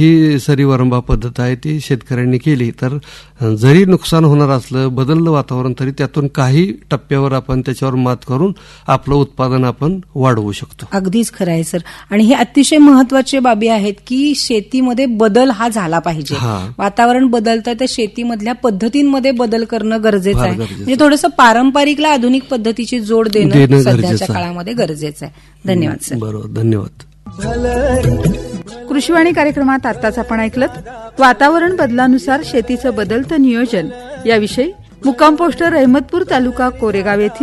ही सरी वरंबा पद्धत आहे ती शेतकऱ्यांनी केली तर जरी नुकसान होणार असलं, बदललं वातावरण, तरी त्यातून काही टप्प्यावर आपण त्याच्यावर मात करून आपलं उत्पादन आपण वाढवू शकतो. अगदीच खरं आहे सर. आणि हे अतिशय महत्वाचे बाबी आहेत की शेतीमध्ये बदल हा झाला पाहिजे. वातावरण बदलतं तर शेतीमधल्या पद्धतींमध्ये बदल करणं गरजेचं आहे. म्हणजे थोडंसं पारंपरिकला आधुनिक पद्धतीची जोड देणं सध्याच्या काळामध्ये गरजेचं आहे. धन्यवाद सर. बरोबर, धन्यवाद. कृषीवाणी कार्यक्रमात आताच आपण ऐकलत वातावरण बदलानुसार शेतीचं बदलतं नियोजन याविषयी मुक्काम पोस्ट रहमतपूर तालुका कोरेगाव येथील